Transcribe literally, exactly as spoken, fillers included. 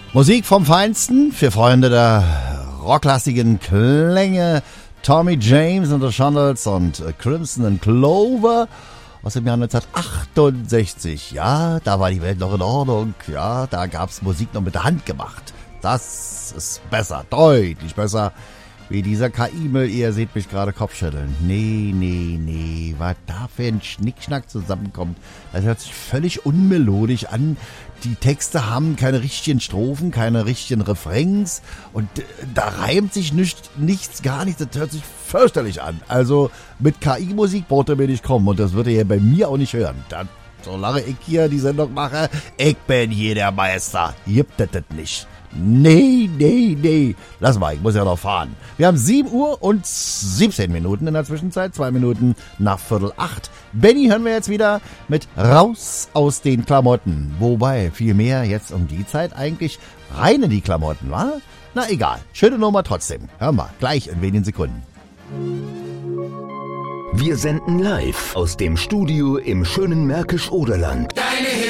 Musik vom Feinsten für Freunde der rocklastigen Klänge. Tommy James and the Shondells und Crimson and Clover aus dem Jahr neunzehnhundertachtundsechzig. Ja, da war die Welt noch in Ordnung. Ja, da gab's Musik noch mit der Hand gemacht. Das ist besser, deutlich besser, wie dieser K I-Müll. Ihr seht mich gerade Kopfschütteln. Nee, nee, nee, was da für ein Schnickschnack zusammenkommt. Das hört sich völlig unmelodisch an. Die Texte haben keine richtigen Strophen, keine richtigen Refrains und da reimt sich nicht, nichts, gar nichts. Das hört sich fürchterlich an. Also mit K I-Musik braucht ihr mir nicht kommen und das würdet ihr bei mir auch nicht hören. Das, solange ich hier die Sendung mache, ich bin hier der Meister. Gibt das nicht. Nee, nee, nee. Lass mal, ich muss ja noch fahren. Wir haben sieben Uhr und siebzehn Minuten in der Zwischenzeit. Zwei Minuten nach Viertel acht. Benny hören wir jetzt wieder mit Raus aus den Klamotten. Wobei, vielmehr jetzt um die Zeit eigentlich rein in die Klamotten, wa? Na egal, schöne Nummer trotzdem. Hör mal, gleich in wenigen Sekunden. Wir senden live aus dem Studio im schönen Märkisch-Oderland.